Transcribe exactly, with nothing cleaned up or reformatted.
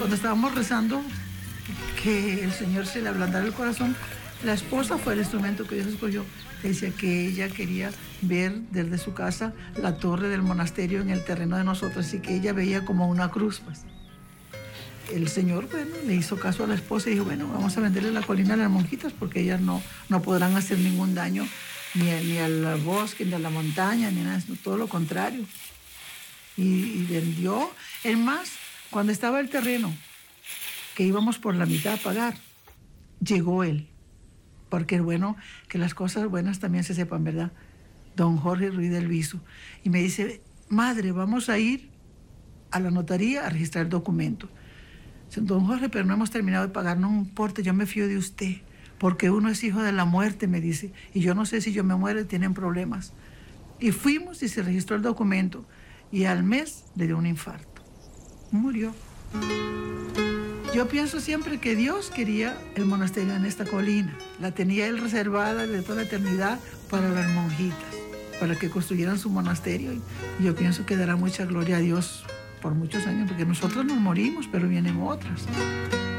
cuando estábamos rezando, que el Señor se le ablandara el corazón, la esposa fue el instrumento que Dios escogió. Decía que ella quería ver desde su casa la torre del monasterio en el terreno de nosotros, y que ella veía como una cruz, pues. El Señor, bueno, le hizo caso a la esposa y dijo, bueno, vamos a venderle la colina a las monjitas porque ellas no, no podrán hacer ningún daño ni, a, ni al bosque, ni a la montaña, ni nada, sino todo lo contrario. Y, y vendió. Es más, cuando estaba el terreno, que íbamos por la mitad a pagar, llegó él. Porque es bueno que las cosas buenas también se sepan, ¿verdad? Don Jorge Ruiz del Viso. Y me dice, madre, vamos a ir a la notaría a registrar el documento. Dice, don Jorge, pero no hemos terminado de pagar, no importa, yo me fío de usted, porque uno es hijo de la muerte, me dice, y yo no sé si yo me muero y tienen problemas. Y fuimos y se registró el documento, y al mes le dio un infarto. Murió. Yo pienso siempre que Dios quería el monasterio en esta colina. La tenía él reservada de toda la eternidad para las monjitas, para que construyeran su monasterio. Y yo pienso que dará mucha gloria a Dios por muchos años, porque nosotros nos morimos, pero vienen otras.